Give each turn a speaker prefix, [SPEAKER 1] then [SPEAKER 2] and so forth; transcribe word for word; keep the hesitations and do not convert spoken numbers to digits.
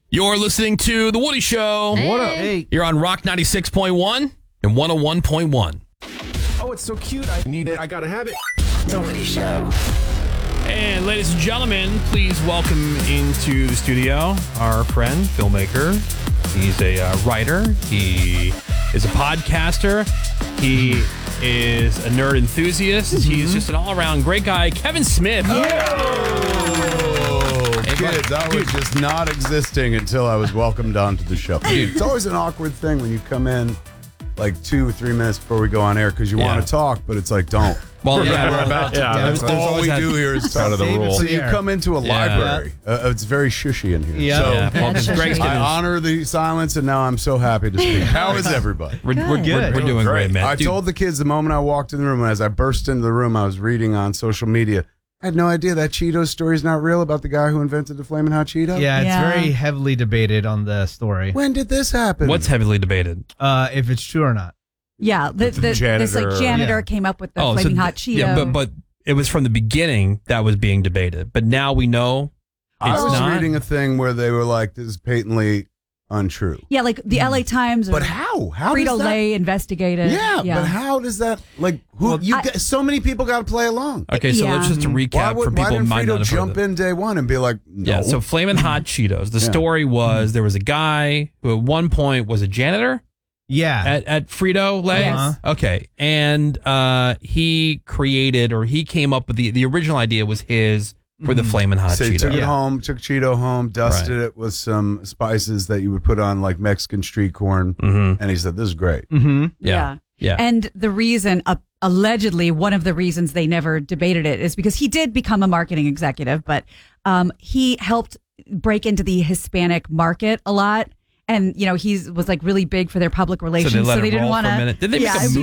[SPEAKER 1] You're listening to The Woody Show.
[SPEAKER 2] Hey.
[SPEAKER 3] What up? Hey.
[SPEAKER 1] You're on Rock ninety-six point one and one oh one point one.
[SPEAKER 3] Oh, it's so cute. I need it. I gotta have it.
[SPEAKER 2] The Woody Show.
[SPEAKER 1] And ladies and gentlemen, please welcome into the studio our friend, filmmaker. He's a uh, writer. He is a podcaster. He is a nerd enthusiast.
[SPEAKER 3] Mm-hmm.
[SPEAKER 1] He's just an all-around great guy, Kevin Smith.
[SPEAKER 4] Oh, kids, I was just not existing until I was welcomed onto the show. It's always an awkward thing when you come in like two or three minutes before we go on air because you
[SPEAKER 1] Yeah.
[SPEAKER 4] want to talk, but it's like, don't.
[SPEAKER 1] Well, yeah,
[SPEAKER 4] We're
[SPEAKER 1] we're
[SPEAKER 4] about to.
[SPEAKER 1] yeah,
[SPEAKER 4] Yeah,
[SPEAKER 1] there's- there's
[SPEAKER 4] all
[SPEAKER 1] always
[SPEAKER 4] we
[SPEAKER 1] that-
[SPEAKER 4] do here is talk.
[SPEAKER 3] out of the rule.
[SPEAKER 4] So you
[SPEAKER 3] Yeah.
[SPEAKER 4] come into a
[SPEAKER 1] Yeah.
[SPEAKER 4] library. Uh, it's very shushy in here.
[SPEAKER 3] Yeah.
[SPEAKER 4] So
[SPEAKER 1] Yeah, well, 'cause Greg's
[SPEAKER 4] I
[SPEAKER 1] getting his-
[SPEAKER 4] honor the silence, and now I'm so happy to speak. How is everybody?
[SPEAKER 1] We're, we're, we're,
[SPEAKER 3] Good.
[SPEAKER 1] we're doing great, man.
[SPEAKER 4] I
[SPEAKER 1] Dude,
[SPEAKER 4] told the kids the moment I walked in the room, and as I burst into the room, I was reading on social media. I had no idea that Cheetos story is not real about the guy who invented the Flamin' Hot Cheeto.
[SPEAKER 5] Yeah, it's
[SPEAKER 2] Yeah.
[SPEAKER 5] very heavily debated on the story.
[SPEAKER 4] When did this happen?
[SPEAKER 1] what's heavily debated?
[SPEAKER 5] Uh, if it's true or not.
[SPEAKER 2] Yeah, the, the, this
[SPEAKER 4] Janitor.
[SPEAKER 2] like janitor
[SPEAKER 5] Yeah.
[SPEAKER 2] came up with the
[SPEAKER 1] Oh,
[SPEAKER 2] flaming
[SPEAKER 1] so-
[SPEAKER 2] hot Cheeto.
[SPEAKER 1] Yeah, but but it was from the beginning that was being debated. But now we know
[SPEAKER 4] I
[SPEAKER 1] it's
[SPEAKER 4] was
[SPEAKER 1] not.
[SPEAKER 4] reading a thing where they were like, "This is patently untrue."
[SPEAKER 2] yeah, like the L A Times or
[SPEAKER 4] But how? How does
[SPEAKER 2] Frito
[SPEAKER 4] that?
[SPEAKER 2] Lay investigated.
[SPEAKER 4] Yeah,
[SPEAKER 2] yeah.
[SPEAKER 4] but how does that? Like, who?
[SPEAKER 2] Well,
[SPEAKER 4] you
[SPEAKER 2] I-
[SPEAKER 4] get, so many people got to play along.
[SPEAKER 1] Okay, so
[SPEAKER 2] Yeah.
[SPEAKER 1] let's just to
[SPEAKER 4] Why,
[SPEAKER 1] recap
[SPEAKER 4] would,
[SPEAKER 1] for
[SPEAKER 4] why
[SPEAKER 1] people who
[SPEAKER 4] didn't
[SPEAKER 1] might
[SPEAKER 4] Frito
[SPEAKER 1] not have heard
[SPEAKER 4] jump
[SPEAKER 1] it.
[SPEAKER 4] in day one and be like, no.
[SPEAKER 1] Yeah, so Flamin' Hot Cheetos. The story was there was a guy who at one point was a janitor
[SPEAKER 5] Yeah.
[SPEAKER 1] at, at Frito Lay.
[SPEAKER 2] Yes.
[SPEAKER 1] Okay, and uh, he created or he came up with the the original idea was his for the Flamin' Hot
[SPEAKER 4] So you took
[SPEAKER 1] Cheeto.
[SPEAKER 4] it
[SPEAKER 5] Yeah.
[SPEAKER 4] home, took Cheeto home, dusted
[SPEAKER 1] Right.
[SPEAKER 4] it with some spices that you would put on like Mexican street corn,
[SPEAKER 1] Mm-hmm.
[SPEAKER 4] and he said, "This is great."
[SPEAKER 5] mm-hmm.
[SPEAKER 1] Yeah. Yeah.
[SPEAKER 2] And the reason, uh, allegedly, one of the reasons they never debated it is because he did become a marketing executive, but um, he helped break into the Hispanic market a lot. And, you know, he was like really big for their public relations.
[SPEAKER 1] So they let it
[SPEAKER 2] didn't
[SPEAKER 1] roll
[SPEAKER 2] want
[SPEAKER 1] for a
[SPEAKER 2] to.
[SPEAKER 1] minute. Did they make
[SPEAKER 2] yeah,
[SPEAKER 1] a